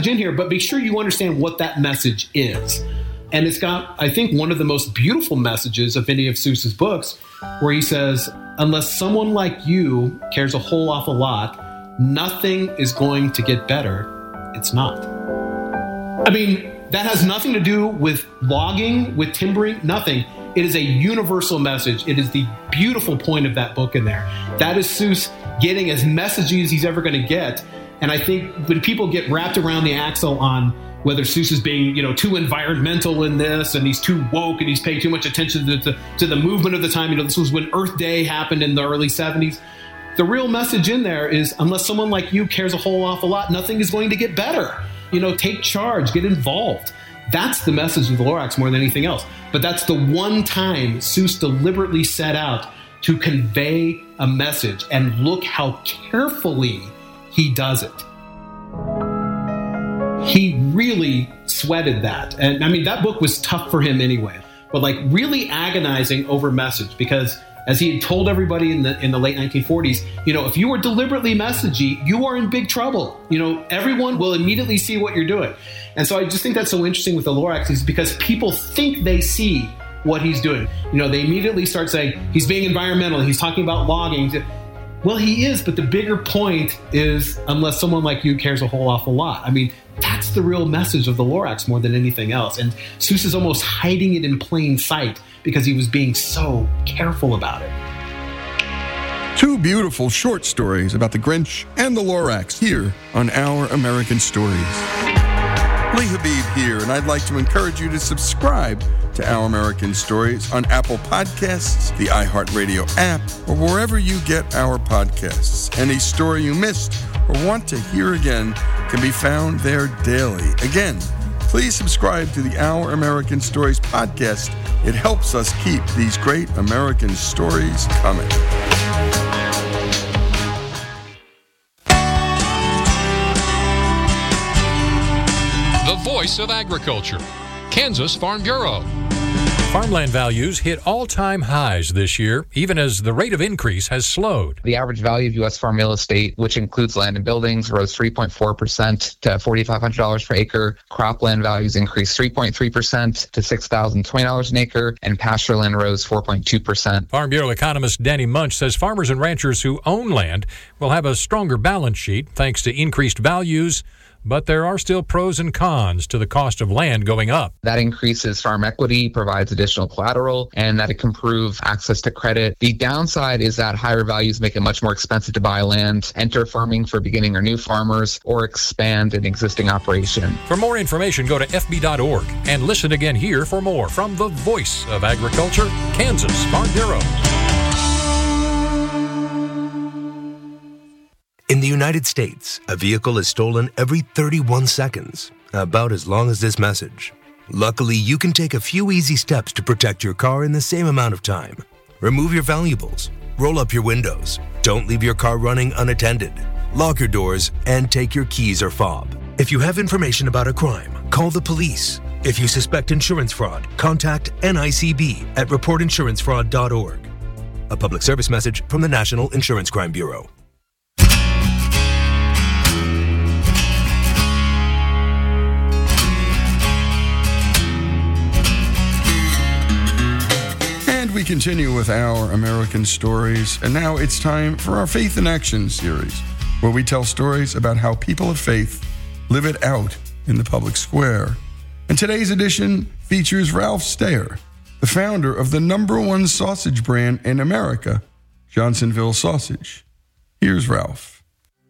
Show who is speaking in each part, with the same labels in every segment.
Speaker 1: message in here, but make sure you understand what that message is. And it's got, I think, one of the most beautiful messages of any of Seuss's books, where he says, unless someone like you cares a whole awful lot, nothing is going to get better. It's not. I mean, that has nothing to do with logging, with timbering, nothing. It is a universal message. It is the beautiful point of that book in there. That is Seuss getting as messagey as he's ever going to get. And I think when people get wrapped around the axle on whether Seuss is being, too environmental in this, and he's too woke, and he's paying too much attention to the movement of the time. This was when Earth Day happened in the early 70s. The real message in there is, unless someone like you cares a whole awful lot, nothing is going to get better. Take charge, get involved. That's the message of the Lorax more than anything else. But that's the one time Seuss deliberately set out to convey a message, and look how carefully he does it. He really sweated that. And I mean, that book was tough for him anyway, but really agonizing over message, because as he had told everybody in the late 1940s, if you are deliberately messagey, you are in big trouble. Everyone will immediately see what you're doing. And so I just think that's so interesting with the Lorax, is because people think they see what he's doing. They immediately start saying he's being environmental, he's talking about logging. Well, he is, but the bigger point is, unless someone like you cares a whole awful lot. I mean, that's the real message of the Lorax more than anything else. And Seuss is almost hiding it in plain sight because he was being so careful about it.
Speaker 2: Two beautiful short stories about the Grinch and the Lorax here on Our American Stories. Lee Habib here, and I'd like to encourage you to subscribe to Our American Stories on Apple Podcasts, the iHeartRadio app, or wherever you get our podcasts. Any story you missed or want to hear again can be found there daily. Again, please subscribe to the Our American Stories podcast. It helps us keep these great American stories coming.
Speaker 3: The voice of agriculture, Kansas Farm Bureau.
Speaker 4: Farmland values hit all-time highs this year, even as the rate of increase has slowed.
Speaker 5: The average value of U.S. farm real estate, which includes land and buildings, rose 3.4% to $4,500 per acre. Cropland values increased 3.3% to $6,020 an acre, and pasture land rose 4.2%.
Speaker 4: Farm Bureau economist Danny Munch says farmers and ranchers who own land will have a stronger balance sheet thanks to increased values, but there are still pros and cons to the cost of land going up.
Speaker 5: That increases farm equity, provides additional collateral, and that it can improve access to credit. The downside is that higher values make it much more expensive to buy land, enter farming for beginning or new farmers, or expand an existing operation.
Speaker 4: For more information, go to fb.org and listen again here for more from the voice of agriculture, Kansas Farm Bureau.
Speaker 6: In the United States, a vehicle is stolen every 31 seconds, about as long as this message. Luckily, you can take a few easy steps to protect your car in the same amount of time. Remove your valuables, roll up your windows, don't leave your car running unattended, lock your doors, and take your keys or fob. If you have information about a crime, call the police. If you suspect insurance fraud, contact NICB at reportinsurancefraud.org. A public service message from the National Insurance Crime Bureau.
Speaker 2: We continue with Our American Stories, and now it's time for our Faith in Action series, where we tell stories about how people of faith live it out in the public square. And today's edition features Ralph Steyer, the founder of the #1 sausage brand in America, Johnsonville Sausage. Here's Ralph.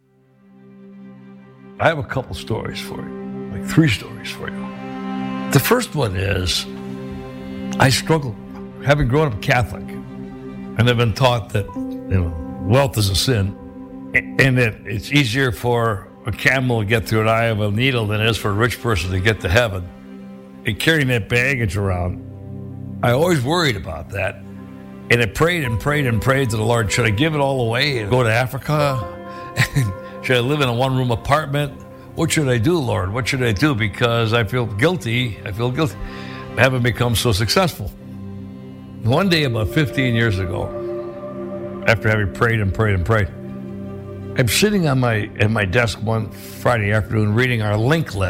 Speaker 7: I have a couple stories for you, like 3 stories for you. The first one is, I struggled. Having grown up Catholic, and I've been taught that wealth is a sin, and that it's easier for a camel to get through an eye of a needle than it is for a rich person to get to heaven. And carrying that baggage around, I always worried about that. And I prayed and prayed and prayed to the Lord, should I give it all away and go to Africa? Should I live in a 1-room apartment? What should I do, Lord? What should I do? Because I feel guilty. I haven't become so successful. One day about 15 years ago, after having prayed and prayed and prayed, I'm sitting at my desk one Friday afternoon reading our link list.